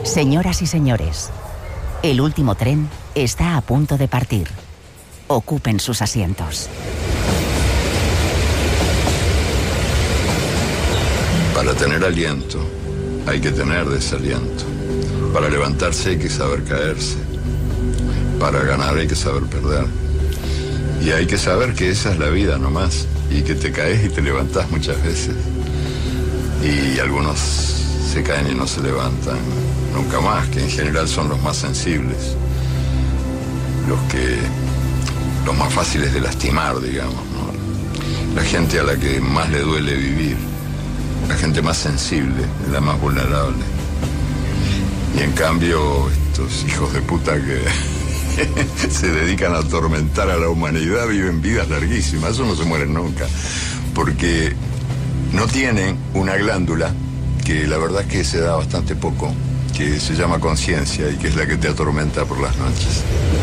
Señoras y señores, el último tren está a punto de partir. Ocupen sus asientos. Para tener aliento, hay que tener desaliento. Para levantarse hay que saber caerse. Para ganar hay que saber perder. Y hay que saber que esa es la vida nomás. Y que te caes y te levantás muchas veces. Y algunos se caen y no se levantan nunca más, que en general son los más sensibles. Los más fáciles de lastimar, digamos, ¿no? La gente a la que más le duele vivir. La gente más sensible, la más vulnerable. Y en cambio, estos hijos de puta que se dedican a atormentar a la humanidad viven vidas larguísimas. Eso no se mueren nunca. Porque no tienen una glándula que la verdad es que se da bastante poco, que se llama conciencia y que es la que te atormenta por las noches.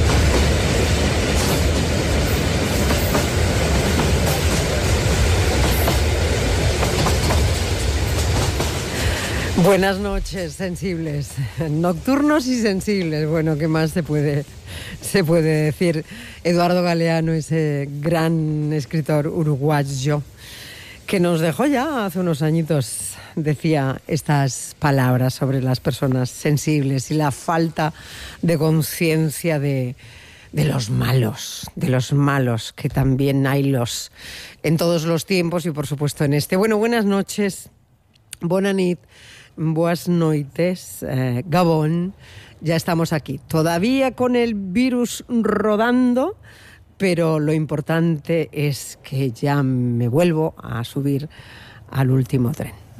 Buenas noches, sensibles, nocturnos y sensibles. Bueno, ¿qué más se puede decir? Eduardo Galeano, ese gran escritor uruguayo que nos dejó ya hace unos añitos, decía estas palabras sobre las personas sensibles y la falta de conciencia de los malos, que también hay en todos los tiempos y por supuesto en este. Bueno, buenas noches, bona nit. Buenas noites, Gabón, ya estamos aquí, todavía con el virus rodando, pero lo importante es que ya me vuelvo a subir al último tren.